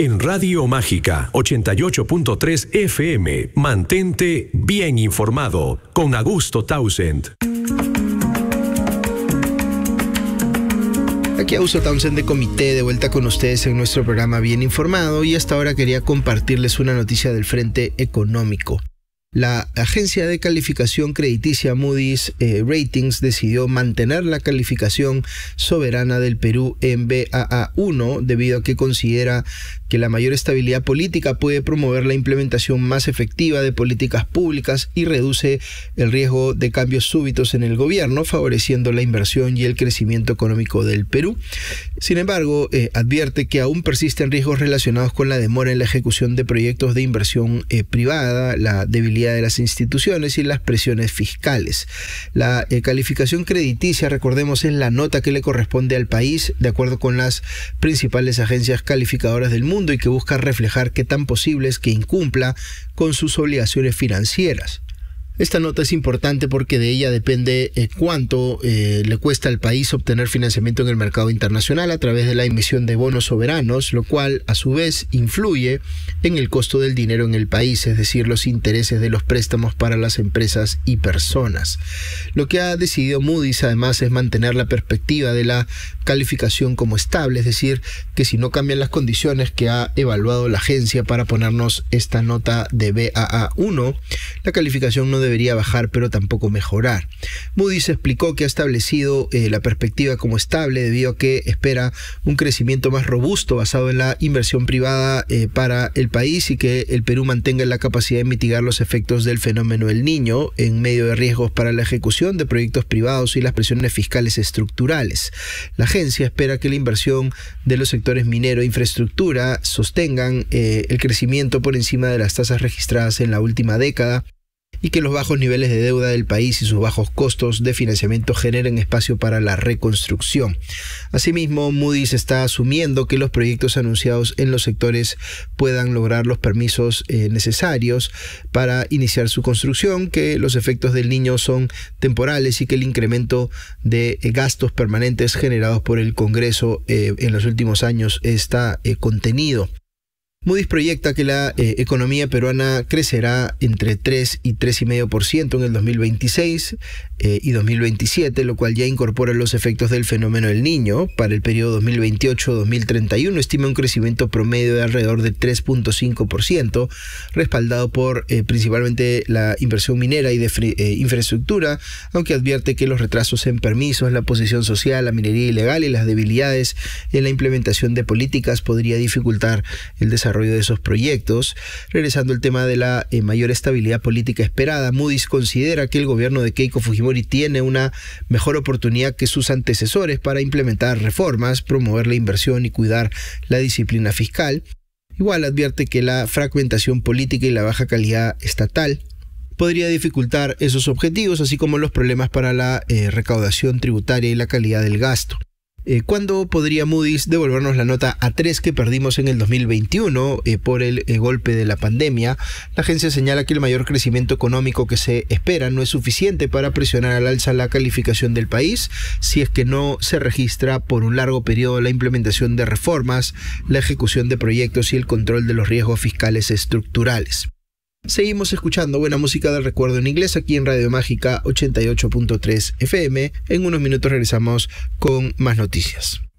En Radio Mágica 88.3 FM, mantente bien informado con Augusto Townsend. Aquí Augusto Townsend de Comité, de vuelta con ustedes en nuestro programa Bien Informado, y hasta ahora quería compartirles una noticia del frente económico. La agencia de calificación crediticia Moody's Ratings decidió mantener la calificación soberana del Perú en Baa1 debido a que considera que la mayor estabilidad política puede promover la implementación más efectiva de políticas públicas y reduce el riesgo de cambios súbitos en el gobierno, favoreciendo la inversión y el crecimiento económico del Perú. Sin embargo, advierte que aún persisten riesgos relacionados con la demora en la ejecución de proyectos de inversión privada, la debilidad de las instituciones y las presiones fiscales. La calificación crediticia, recordemos, es la nota que le corresponde al país de acuerdo con las principales agencias calificadoras del mundo y que busca reflejar qué tan posible es que incumpla con sus obligaciones financieras. Esta nota es importante porque de ella depende cuánto le cuesta al país obtener financiamiento en el mercado internacional a través de la emisión de bonos soberanos, lo cual a su vez influye en el costo del dinero en el país, es decir, los intereses de los préstamos para las empresas y personas. Lo que ha decidido Moody's además es mantener la perspectiva de la calificación como estable, es decir, que si no cambian las condiciones que ha evaluado la agencia para ponernos esta nota de Baa1, la calificación no debería bajar, pero tampoco mejorar. Moody's explicó que ha establecido la perspectiva como estable debido a que espera un crecimiento más robusto basado en la inversión privada para el país y que el Perú mantenga la capacidad de mitigar los efectos del fenómeno El Niño en medio de riesgos para la ejecución de proyectos privados y las presiones fiscales estructurales. La agencia espera que la inversión de los sectores minero e infraestructura sostengan el crecimiento por encima de las tasas registradas en la última década y que los bajos niveles de deuda del país y sus bajos costos de financiamiento generen espacio para la reconstrucción. Asimismo, Moody's está asumiendo que los proyectos anunciados en los sectores puedan lograr los permisos necesarios para iniciar su construcción, que los efectos del Niño son temporales y que el incremento de gastos permanentes generados por el Congreso en los últimos años está contenido. Moody's proyecta que la economía peruana crecerá entre 3 y 3,5% en el 2026 y 2027, lo cual ya incorpora los efectos del fenómeno El Niño. Para el periodo 2028-2031 estima un crecimiento promedio de alrededor de 3,5%, respaldado por principalmente la inversión minera y de infraestructura, aunque advierte que los retrasos en permisos, la posición social, la minería ilegal y las debilidades en la implementación de políticas podría dificultar el desarrollo de esos proyectos. Regresando al tema de la mayor estabilidad política esperada, Moody's considera que el gobierno de Keiko Fujimori tiene una mejor oportunidad que sus antecesores para implementar reformas, promover la inversión y cuidar la disciplina fiscal. Igual advierte que la fragmentación política y la baja calidad estatal podría dificultar esos objetivos, así como los problemas para la recaudación tributaria y la calidad del gasto. ¿Cuándo podría Moody's devolvernos la nota A3 que perdimos en el 2021 por el golpe de la pandemia? La agencia señala que el mayor crecimiento económico que se espera no es suficiente para presionar al alza la calificación del país si es que no se registra por un largo periodo la implementación de reformas, la ejecución de proyectos y el control de los riesgos fiscales estructurales. Seguimos escuchando buena música del recuerdo en inglés aquí en Radio Mágica 88.3 FM. En unos minutos regresamos con más noticias.